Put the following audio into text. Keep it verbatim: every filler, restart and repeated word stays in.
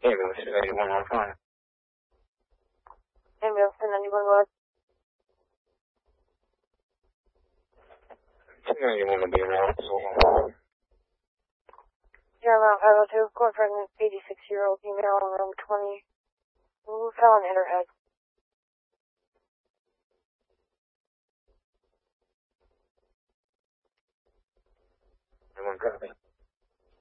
Ambulance two ninety-one on fire. Ambulance two ninety-one, go ahead. two ninety-one will be around, so long. Yeah, I'm out five oh two, going for an eighty-six-year-old female on room twenty, who fell and hit her head. Everyone copy.